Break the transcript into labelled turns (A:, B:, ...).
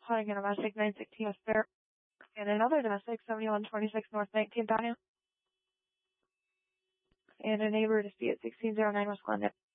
A: calling a domestic 916 West Fair, and another domestic 7126 North 19th Avenue, and a neighbor to see at 1609 West Glendale.